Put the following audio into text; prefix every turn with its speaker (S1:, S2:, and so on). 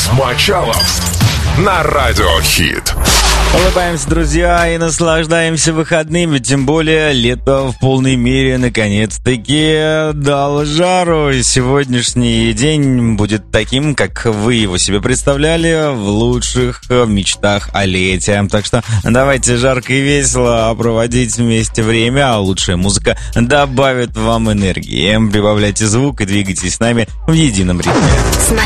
S1: Смачалов на Радио Хит.
S2: Улыбаемся, друзья, и наслаждаемся выходными, тем более лето в полной мере наконец-таки дало жару. И сегодняшний день будет таким, как вы его себе представляли в лучших мечтах о лете. Так что давайте жарко и весело проводить вместе время, а лучшая музыка добавит вам энергии. Прибавляйте звук и двигайтесь с нами в едином ритме.